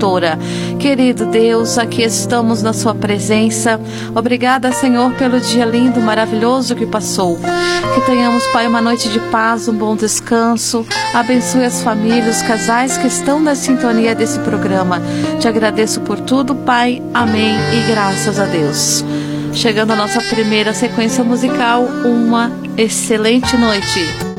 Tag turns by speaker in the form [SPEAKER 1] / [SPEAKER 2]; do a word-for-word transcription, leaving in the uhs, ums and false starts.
[SPEAKER 1] pastora. Querido Deus, aqui estamos na sua presença. Obrigada, Senhor, pelo dia lindo, maravilhoso que passou. Que tenhamos, Pai, uma noite de paz, um bom descanso. Abençoe as famílias, os casais que estão na sintonia desse programa. Te agradeço por tudo, Pai. Amém e graças a Deus. Chegando a nossa primeira sequência musical, uma excelente noite.